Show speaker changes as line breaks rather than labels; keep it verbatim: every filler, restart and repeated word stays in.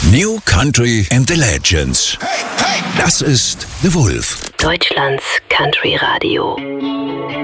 New Country and the Legends. Das ist The Wolf.
Deutschlands Country Radio.